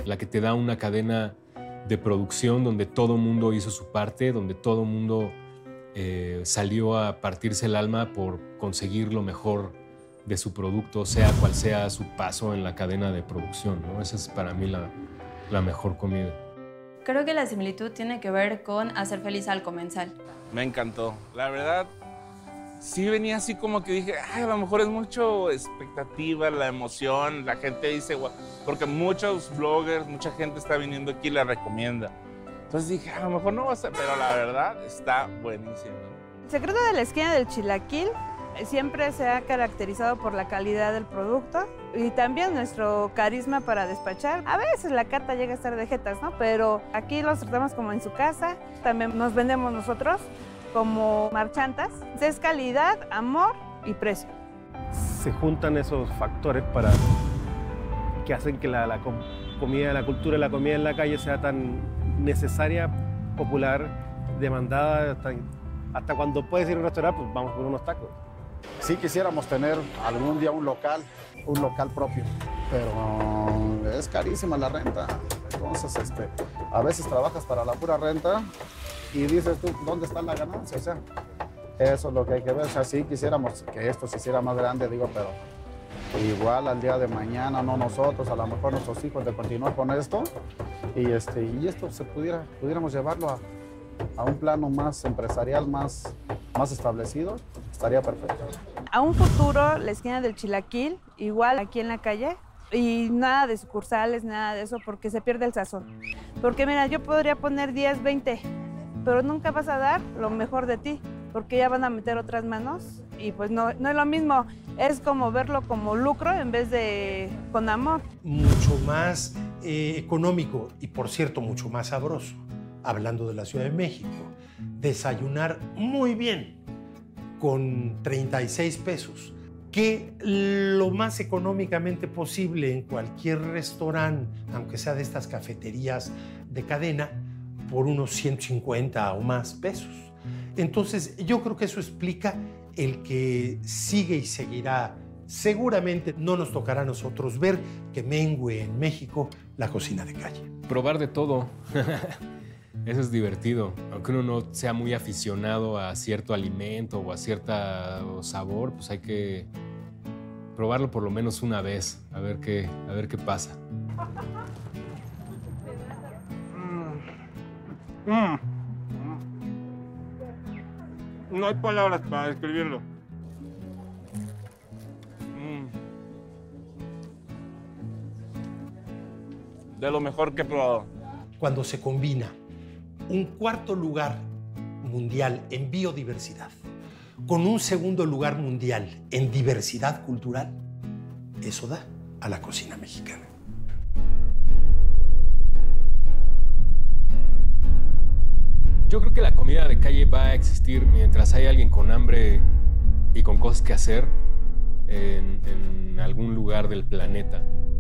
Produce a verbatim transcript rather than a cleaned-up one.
la que te da una cadena de producción donde todo mundo hizo su parte, donde todo mundo eh, salió a partirse el alma por conseguir lo mejor de su producto, sea cual sea su paso en la cadena de producción, ¿no? Esa es para mí la, la mejor comida. Creo que la similitud tiene que ver con hacer feliz al comensal. Me encantó. La verdad, sí venía así como que dije, ay, a lo mejor es mucho expectativa, la emoción, la gente dice, wow, porque muchos bloggers, mucha gente está viniendo aquí y la recomienda. Entonces dije, a lo mejor no va a ser, pero la verdad está buenísimo. El secreto de la esquina del Chilaquil siempre se ha caracterizado por la calidad del producto y también nuestro carisma para despachar. A veces la cata llega a estar de jetas, ¿no? Pero aquí los tratamos como en su casa, también nos vendemos nosotros como marchantas. Es calidad, amor y precio. Se juntan esos factores para que hacen que la, la comida, la cultura de la comida en la calle sea tan necesaria, popular, demandada, hasta, hasta cuando puedes ir a un restaurante, pues vamos por unos tacos. Sí quisiéramos tener algún día un local, un local propio, pero es carísima la renta. Entonces, este, a veces trabajas para la pura renta y dices tú, ¿dónde está la ganancia? O sea, eso es lo que hay que ver. O sea, sí quisiéramos que esto se hiciera más grande, digo, pero igual al día de mañana, no nosotros, a lo mejor nuestros hijos de continuar con esto y, este, y esto se pudiera, pudiéramos llevarlo a, a un plano más empresarial, más, más establecido, estaría perfecto. A un futuro, la esquina del Chilaquil, igual aquí en la calle, y nada de sucursales, nada de eso, porque se pierde el sazón. Porque mira, yo podría poner diez, veinte, pero nunca vas a dar lo mejor de ti, porque ya van a meter otras manos y pues no, no es lo mismo. Es como verlo como lucro en vez de con amor. Mucho más eh, económico y, por cierto, mucho más sabroso. Hablando de la Ciudad de México, desayunar muy bien con treinta y seis pesos, que lo más económicamente posible en cualquier restaurante, aunque sea de estas cafeterías de cadena, por unos ciento cincuenta o más pesos. Entonces, yo creo que eso explica el que sigue y seguirá. Seguramente no nos tocará a nosotros ver que mengue en México la cocina de calle. Probar de todo. Eso es divertido. Aunque uno no sea muy aficionado a cierto alimento o a cierto sabor, pues hay que probarlo por lo menos una vez, a ver qué, a ver qué pasa. Mm. Mm. No hay palabras para describirlo. Mm. De lo mejor que he probado. Cuando se combina un cuarto lugar mundial en biodiversidad con un segundo lugar mundial en diversidad cultural, eso da a la cocina mexicana. Yo creo que la comida de calle va a existir mientras hay alguien con hambre y con cosas que hacer en, en algún lugar del planeta.